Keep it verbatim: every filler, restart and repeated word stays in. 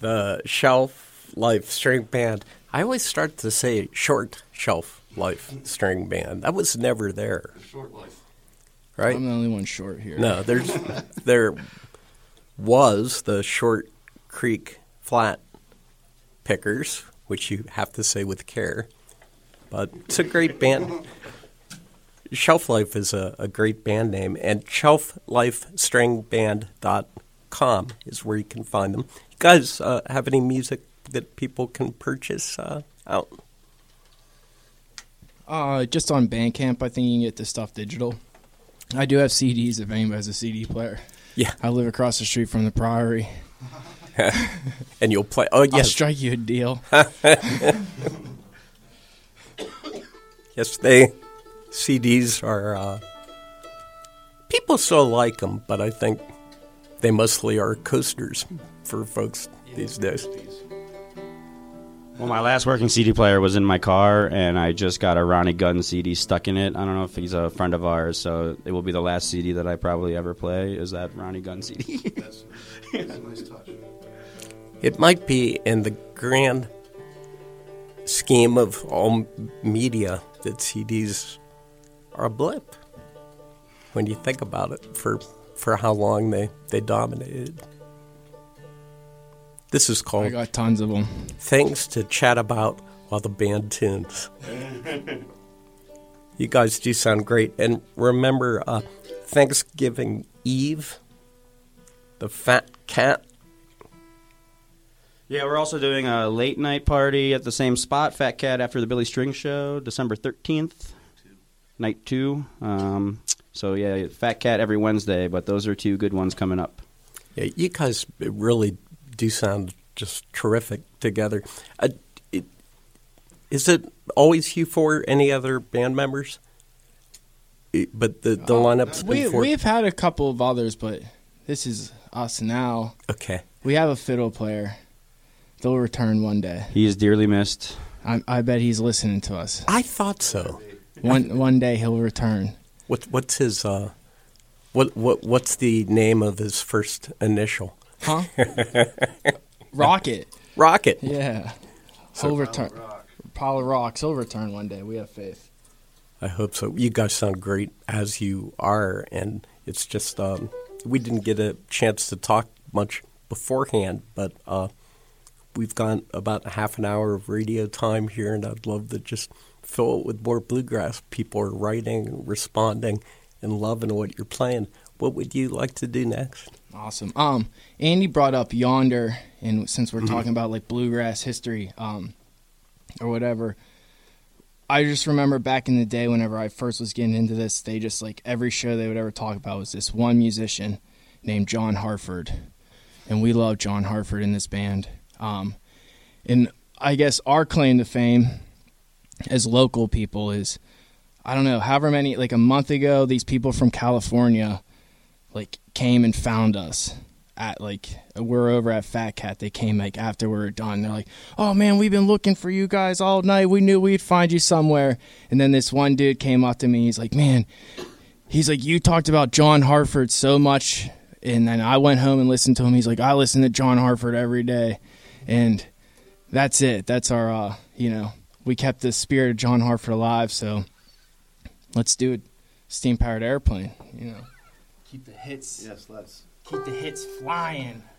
The Shelf Life String Band. I always start to say Short Shelf Life String Band. That was never there. Short life. Right? I'm the only one short here. No, there's there was the Short Creek Flat Pickers, which you have to say with care. But it's a great band. Shelf Life is a, a great band name, and shelf life string band dot com is where you can find them. You guys uh, have any music that people can purchase uh, out? Uh, just on Bandcamp, I think you can get this stuff digital. I do have C Ds if anybody has a C D player. Yeah. I live across the street from the Priory. And you'll play. Oh, yes. I'll strike you a deal. Yes, they C Ds are. Uh, people still like them, but I think they mostly are coasters for folks these days. Well, my last working C D player was in my car, and I just got a Ronnie Gunn C D stuck in it. I don't know if he's a friend of ours, so it will be the last C D that I probably ever play, is that Ronnie Gunn C D. That's, that's a nice touch. It might be in the grand scheme of all media that C Ds are a blip when you think about it for for how long they, they dominated. This is I called got tons of them. Things to Chat About While the Band Tunes. You guys do sound great. And remember, uh, Thanksgiving Eve, the Fat Cat. Yeah, we're also doing a late night party at the same spot, Fat Cat, after the Billy String Show, December thirteenth, night two. Um, so, yeah, Fat Cat every Wednesday, but those are two good ones coming up. Yeah, you guys really do sound just terrific together. Uh, it, is it always you four? Any other band members? It, but the, the lineup's We, been four. we've had a couple of others, but this is us now. Okay. We have a fiddle player. They'll return one day. He is dearly missed. I, I bet he's listening to us. I thought so. One one day he'll return. What what's his uh what what what's the name of his first initial? Huh? Rocket. Rocket. Yeah. He'll return. Apollo Rocks. He'll return one day. We have faith. I hope so. You guys sound great as you are, and it's just um, we didn't get a chance to talk much beforehand, but uh, we've got about half an hour of radio time here, and I'd love to just fill it with more bluegrass. People are writing, responding, and loving what you're playing. What would you like to do next? Awesome. Um, Andy brought up Yonder, and since we're mm-hmm. talking about like bluegrass history, um, or whatever, I just remember back in the day whenever I first was getting into this, they just like every show they would ever talk about was this one musician named John Hartford, and we love John Hartford in this band. Um, and I guess our claim to fame as local people is, I don't know, however many, like a month ago, these people from California like came and found us at like, we're over at Fat Cat. They came like after we were done. They're like, oh man, we've been looking for you guys all night. We knew we'd find you somewhere. And then this one dude came up to me. He's like, man, he's like, you talked about John Hartford so much. And then I went home and listened to him. He's like, I listen to John Hartford every day. And that's it. That's our, uh, you know, we kept the spirit of John Hartford alive. So let's do it. Steam-powered airplane, you know. Keep the hits. Yes, let's. Keep the hits flying.